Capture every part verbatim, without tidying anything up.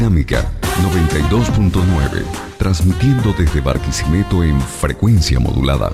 Dinámica noventa y dos punto nueve, transmitiendo desde Barquisimeto en frecuencia modulada.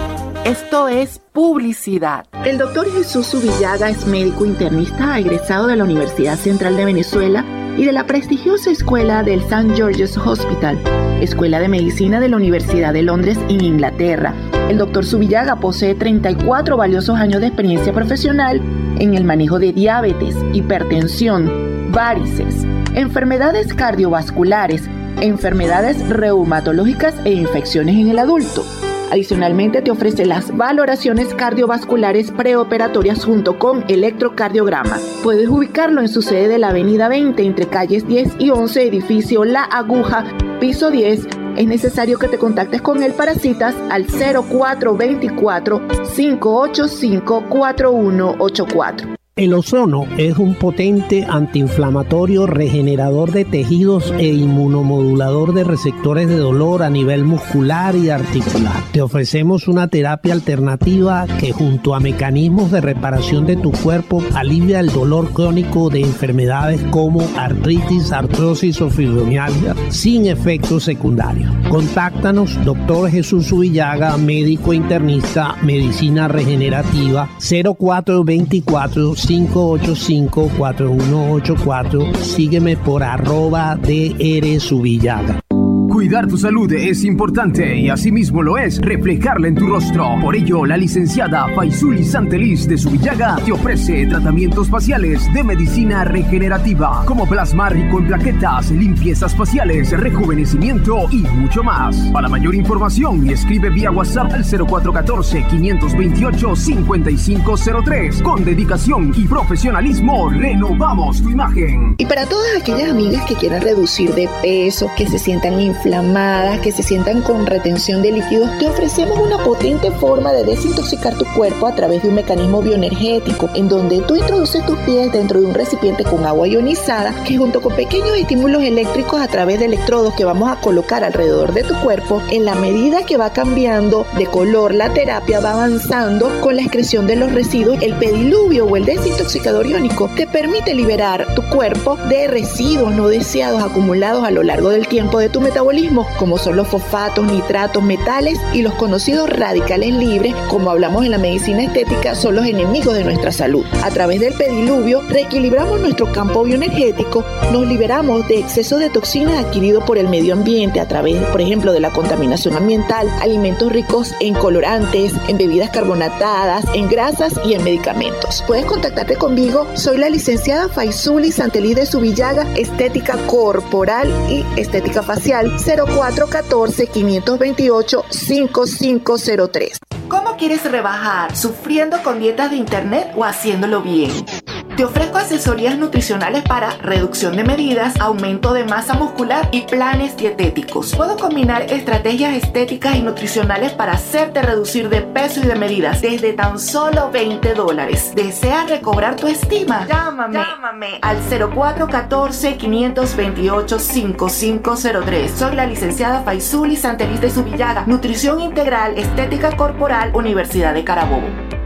Esto es publicidad. El doctor Jesús Subillaga es médico internista egresado de la Universidad Central de Venezuela y de la prestigiosa escuela del Saint George's Hospital, Escuela de Medicina de la Universidad de Londres en Inglaterra. El doctor Subillaga posee treinta y cuatro valiosos años de experiencia profesional en el manejo de diabetes, hipertensión, varices, enfermedades cardiovasculares, enfermedades reumatológicas e infecciones en el adulto. Adicionalmente te ofrece las valoraciones cardiovasculares preoperatorias junto con electrocardiograma. Puedes ubicarlo en su sede de la avenida veinte entre calles diez y once, edificio La Aguja, piso diez. Es necesario que te contactes con él para citas al cero cuatro veinticuatro, cinco ochenta y cinco, cuarenta y uno ochenta y cuatro. El ozono es un potente antiinflamatorio, regenerador de tejidos e inmunomodulador de receptores de dolor a nivel muscular y articular. Te ofrecemos una terapia alternativa que, junto a mecanismos de reparación de tu cuerpo, alivia el dolor crónico de enfermedades como artritis, artrosis o fibromialgia sin efectos secundarios. Contáctanos, doctor Jesús Subillaga, médico internista, medicina regenerativa, cero cuatro veinticuatro, cinco ochenta y cinco, cuarenta y uno ochenta y cuatro. Sígueme por arroba DR Subillaga. Cuidar tu salud es importante y asimismo lo es reflejarla en tu rostro. Por ello, la licenciada Faisuli Santeliz de Subillaga te ofrece tratamientos faciales de medicina regenerativa como plasma rico en plaquetas, limpiezas faciales, rejuvenecimiento y mucho más. Para mayor información, escribe vía WhatsApp al cero cuatro uno cuatro, cinco dos ocho, cinco cinco cero tres. Con dedicación y profesionalismo, renovamos tu imagen. Y para todas aquellas amigas que quieran reducir de peso, que se sientan inflamadas, inflamadas, que se sientan con retención de líquidos, te ofrecemos una potente forma de desintoxicar tu cuerpo a través de un mecanismo bioenergético, en donde tú introduces tus pies dentro de un recipiente con agua ionizada, que junto con pequeños estímulos eléctricos a través de electrodos que vamos a colocar alrededor de tu cuerpo, en la medida que va cambiando de color la terapia, va avanzando con la excreción de los residuos. El pediluvio o el desintoxicador iónico te permite liberar tu cuerpo de residuos no deseados acumulados a lo largo del tiempo de tu metabolismo, como son los fosfatos, nitratos, metales y los conocidos radicales libres, como hablamos en la medicina estética, son los enemigos de nuestra salud. A través del pediluvio reequilibramos nuestro campo bioenergético, nos liberamos de exceso de toxinas adquiridos por el medio ambiente a través, por ejemplo, de la contaminación ambiental, alimentos ricos en colorantes, en bebidas carbonatadas, en grasas y en medicamentos. Puedes contactarte conmigo, soy la licenciada Faisuli Santeliz de Subillaga, estética corporal y estética facial, cero cuatro uno cuatro, cinco dos ocho, cinco cinco cero tres. ¿Cómo quieres rebajar? ¿Sufriendo con dietas de internet o haciéndolo bien? Te ofrezco asesorías nutricionales para reducción de medidas, aumento de masa muscular y planes dietéticos. Puedo combinar estrategias estéticas y nutricionales para hacerte reducir de peso y de medidas desde tan solo veinte dólares. ¿Deseas recobrar tu estima? Llámame, Llámame al cero cuatro uno cuatro, cinco dos ocho, cinco cinco cero tres. Soy la licenciada Faisuli Santeliz de Subillaga, Nutrición Integral, Estética Corporal, Universidad de Carabobo.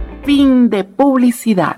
Fin de publicidad.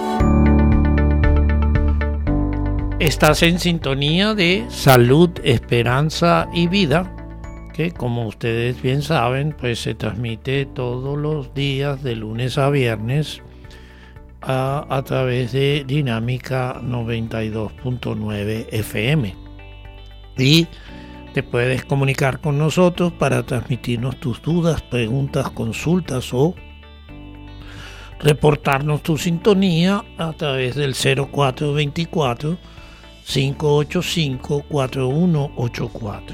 Estás en sintonía de Salud, Esperanza y Vida, que como ustedes bien saben, pues se transmite todos los días de lunes a viernes a, a través de Dinámica noventa y dos punto nueve F M. Y te puedes comunicar con nosotros para transmitirnos tus dudas, preguntas, consultas o reportarnos tu sintonía a través del cero cuatro veinticuatro, cinco ochenta y cinco, cuarenta y uno ochenta y cuatro.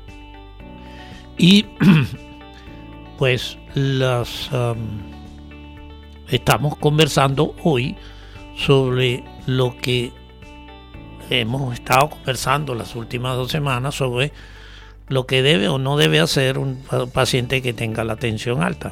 Y pues las um, estamos conversando hoy sobre lo que hemos estado conversando las últimas dos semanas, sobre lo que debe o no debe hacer un paciente que tenga la tensión alta.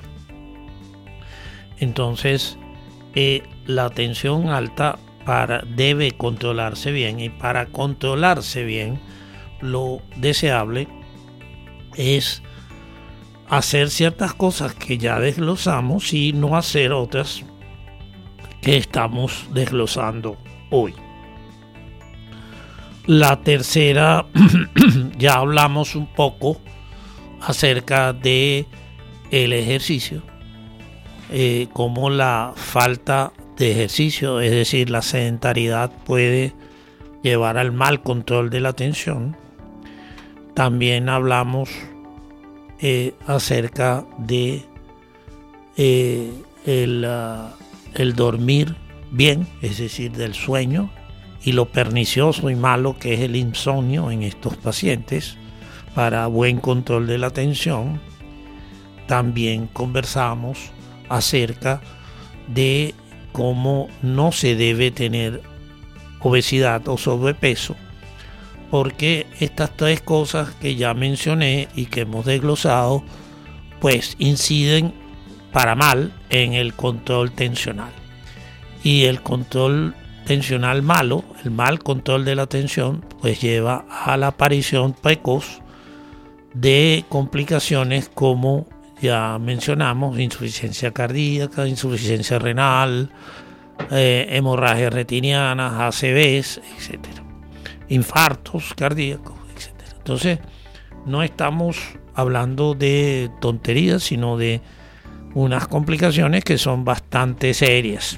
Entonces, eh, la tensión alta para, debe controlarse bien, y para controlarse bien lo deseable es hacer ciertas cosas que ya desglosamos y no hacer otras que estamos desglosando hoy. La tercera, ya hablamos un poco acerca de el ejercicio, eh, cómo la falta de ejercicio, es decir, la sedentariedad, puede llevar al mal control de la atención. También hablamos eh, acerca de eh, el, uh, el dormir bien, es decir, del sueño, y lo pernicioso y malo que es el insomnio en estos pacientes para buen control de la atención. También conversamos acerca de cómo no se debe tener obesidad o sobrepeso, porque estas tres cosas que ya mencioné y que hemos desglosado, pues inciden para mal en el control tensional. Y el control tensional malo, el mal control de la tensión, pues lleva a la aparición precoz de complicaciones como ya mencionamos: insuficiencia cardíaca, insuficiencia renal, eh, hemorragias retinianas, A C Vs, etcétera, infartos cardíacos, etcétera. Entonces, no estamos hablando de tonterías, sino de unas complicaciones que son bastante serias.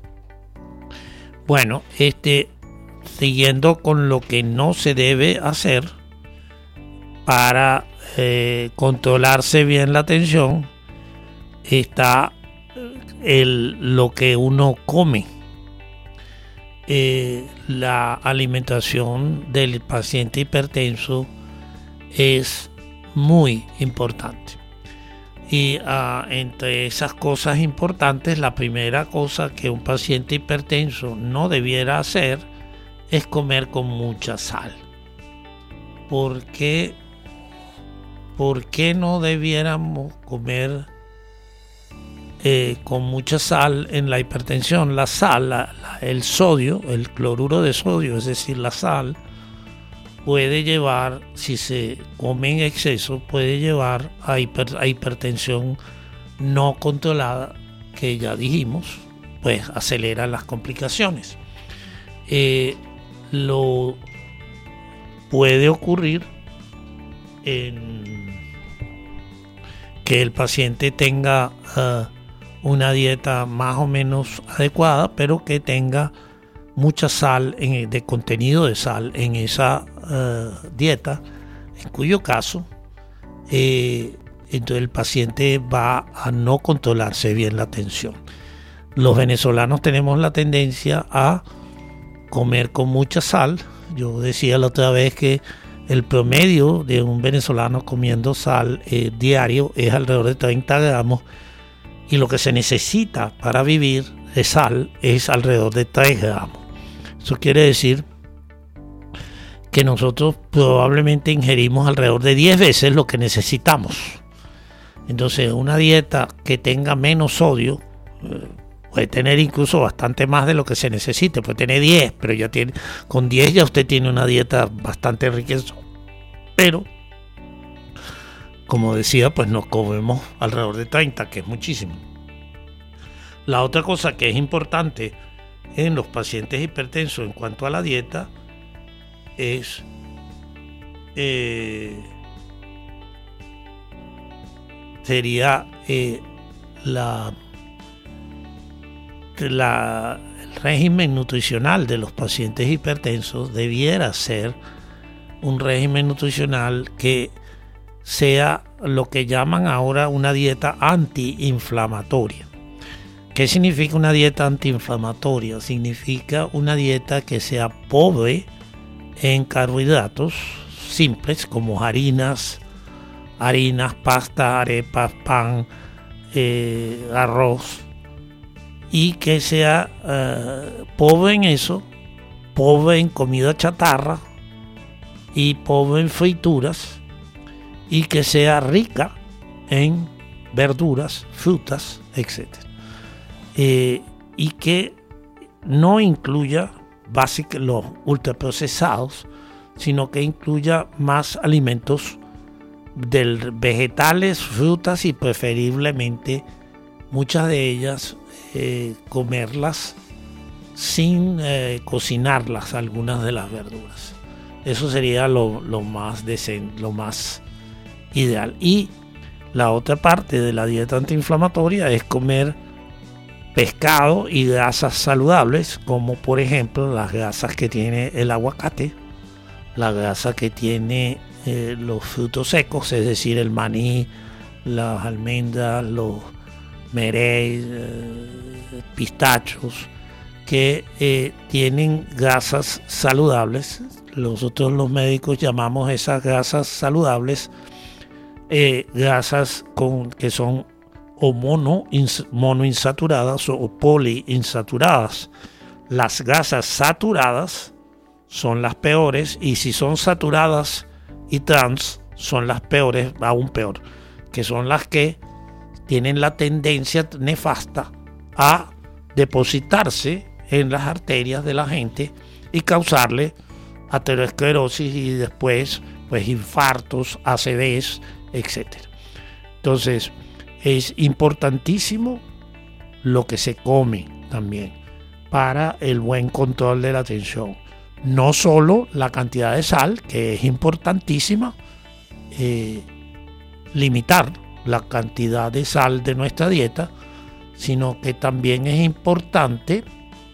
Bueno, este, siguiendo con lo que no se debe hacer para eh, controlarse bien la atención, está el, lo que uno come. Eh, la alimentación del paciente hipertenso es muy importante. Y uh, entre esas cosas importantes, la primera cosa que un paciente hipertenso no debiera hacer es comer con mucha sal. ¿Por qué, ¿Por qué no debiéramos comer eh, con mucha sal en la hipertensión? La sal, la, la, el sodio, el cloruro de sodio, es decir, la sal, puede llevar, si se come en exceso, puede llevar a, hiper, a hipertensión no controlada, que ya dijimos, pues acelera las complicaciones. Eh, lo puede ocurrir en que el paciente tenga uh, una dieta más o menos adecuada, pero que tenga mucha sal, en, de contenido de sal en esa uh, dieta, en cuyo caso eh, entonces el paciente va a no controlarse bien la tensión. Los venezolanos tenemos la tendencia a comer con mucha sal. Yo decía la otra vez que el promedio de un venezolano comiendo sal eh, diario es alrededor de treinta gramos, y lo que se necesita para vivir de sal es alrededor de tres gramos. Eso quiere decir que nosotros probablemente ingerimos alrededor de diez veces lo que necesitamos. Entonces, una dieta que tenga menos sodio eh, puede tener incluso bastante más de lo que se necesite. Puede tener diez, pero ya tiene, con diez ya usted tiene una dieta bastante rica. Pero, como decía, pues nos comemos alrededor de treinta, que es muchísimo. La otra cosa que es importante en los pacientes hipertensos en cuanto a la dieta es eh, sería eh, la, la el régimen nutricional de los pacientes hipertensos debiera ser un régimen nutricional que sea lo que llaman ahora una dieta antiinflamatoria. ¿Qué significa una dieta antiinflamatoria? Significa una dieta que sea pobre en carbohidratos simples como harinas, harinas, pasta, arepas, pan, eh, arroz, y que sea eh, pobre en eso, pobre en comida chatarra y pobre en frituras, y que sea rica en verduras, frutas, etcétera. Eh, y que no incluya básicamente los ultraprocesados, sino que incluya más alimentos del vegetales, frutas, y preferiblemente muchas de ellas eh, comerlas sin eh, cocinarlas, algunas de las verduras. Eso sería lo, lo más decente, lo más ideal. Y la otra parte de la dieta antiinflamatoria es comer pescado y grasas saludables, como por ejemplo las grasas que tiene el aguacate, la grasa que tiene eh, los frutos secos, es decir, el maní, las almendras, los meréis, eh, pistachos, que eh, tienen grasas saludables. Nosotros los médicos llamamos esas grasas saludables eh, grasas con, que son o mono, ins, monoinsaturadas o poliinsaturadas. Las grasas saturadas son las peores, y si son saturadas y trans son las peores, aún peor, que son las que tienen la tendencia nefasta a depositarse en las arterias de la gente y causarle aterosclerosis y después pues infartos, acidez, etcétera. Entonces es importantísimo lo que se come también para el buen control de la tensión. No solo la cantidad de sal, que es importantísima, eh, limitar la cantidad de sal de nuestra dieta, sino que también es importante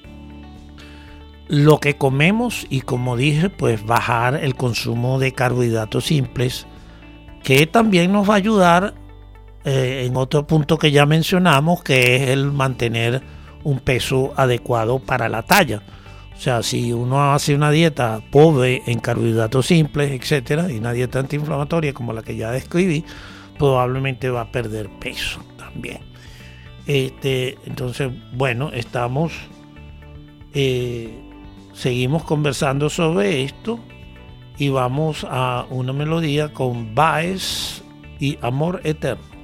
lo que comemos y, como dije, pues bajar el consumo de carbohidratos simples, que también nos va a ayudar eh, en otro punto que ya mencionamos, que es el mantener un peso adecuado para la talla. O sea, si uno hace una dieta pobre en carbohidratos simples, etcétera, y una dieta antiinflamatoria como la que ya describí, probablemente va a perder peso también. Este, entonces, bueno, estamos, eh, seguimos conversando sobre esto y vamos a una melodía con Baez y Amor Eterno.